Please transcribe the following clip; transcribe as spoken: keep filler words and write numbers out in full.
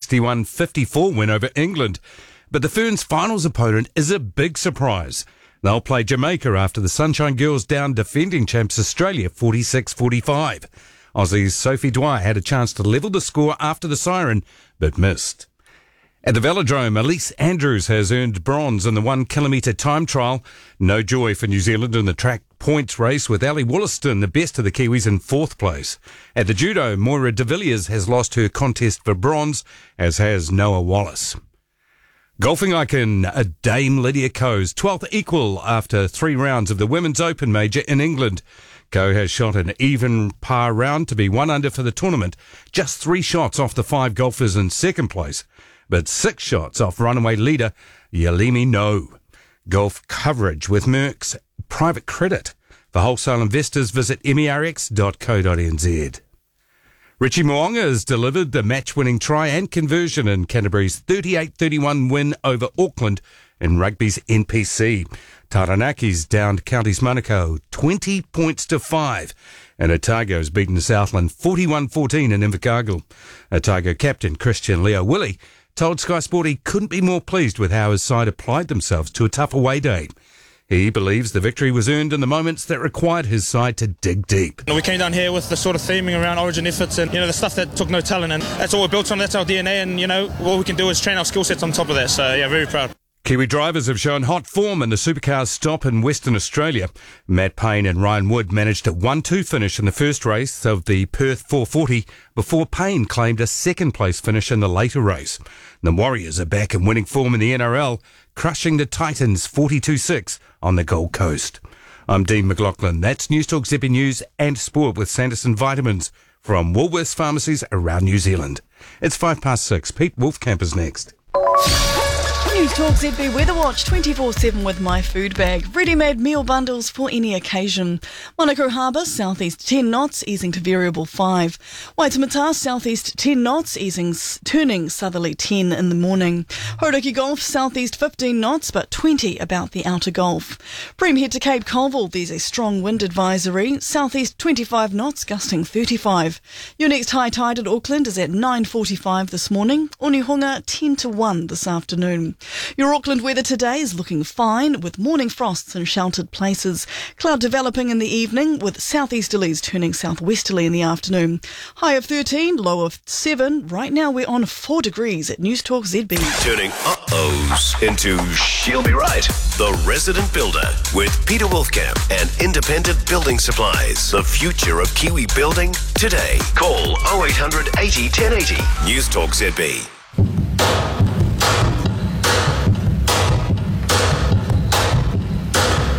sixty-one fifty-four win over England. But the Ferns' finals opponent is a big surprise. They'll play Jamaica after the Sunshine Girls down defending champs Australia forty-six forty-five. Aussie's Sophie Dwyer had a chance to level the score after the siren, but missed. At the Velodrome, Elise Andrews has earned bronze in the one kilometre time trial. No joy for New Zealand in the track points race, with Ali Wollaston, the best of the Kiwis, in fourth place. At the judo, Moira de Villiers has lost her contest for bronze, as has Noah Wallace. Golfing icon Dame Lydia Ko's twelfth equal after three rounds of the Women's Open Major in England. Ko has shot an even par round to be one under for the tournament, just three shots off the five golfers in second place, but six shots off runaway leader Yalimi No. Golf coverage with Merck's private credit. For wholesale investors, visit M E R X dot co dot n z. Richie Mo'unga has delivered the match-winning try and conversion in Canterbury's thirty-eight thirty-one win over Auckland in rugby's N P C. Taranaki's downed Counties Manukau twenty points to five, and Otago has beaten Southland forty-one fourteen in Invercargill. Otago captain Christian Leo Willie told Sky Sport he couldn't be more pleased with how his side applied themselves to a tough away day. He believes the victory was earned in the moments that required his side to dig deep. We came down here with the sort of theming around origin efforts and, you know, the stuff that took no talent, and that's all we're built on. That's our D N A, and, you know, all we can do is train our skill sets on top of that. So, yeah, very proud. Kiwi drivers have shown hot form in the Supercars stop in Western Australia. Matt Payne and Ryan Wood managed a one two finish in the first race of the Perth four forty before Payne claimed a second place finish in the later race. The Warriors are back in winning form in the N R L, crushing the Titans forty-two six on the Gold Coast. I'm Dean McLaughlin. That's News Talk Z B News and Sport with Sanderson Vitamins from Woolworths pharmacies around New Zealand. It's five past six. Pete Wolfcamp is next. News Talk Z B Weather Watch twenty-four seven with My Food Bag. Ready-made meal bundles for any occasion. Manukau Harbour, southeast ten knots, easing to variable five. Waitemata, southeast ten knots, easing, turning southerly ten in the morning. Hauraki Gulf, southeast fifteen knots, but twenty about the outer Gulf. Bream head to Cape Colville, there's a strong wind advisory. Southeast twenty-five knots, gusting thirty-five. Your next high tide at Auckland is at nine forty-five this morning. Onehunga, ten to one this afternoon. Your Auckland weather today is looking fine, with morning frosts in sheltered places. Cloud developing in the evening, with southeasterlies turning southwesterly in the afternoon. High of thirteen, low of seven. Right now we're on four degrees at News Talk Z B. Turning uh-ohs into she'll be right. The Resident Builder with Peter Wolfcamp and Independent Building Supplies. The future of Kiwi building today. Call oh eight hundred eighty ten eighty. News Talk Z B.